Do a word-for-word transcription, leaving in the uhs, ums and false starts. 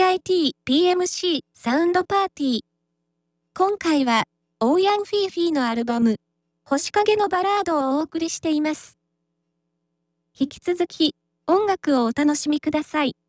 アイティー ピーエムシー サウンドパーティー。今回は、オーヤンフィーフィーのアルバム、星影のバラードをお送りしています。引き続き、音楽をお楽しみください。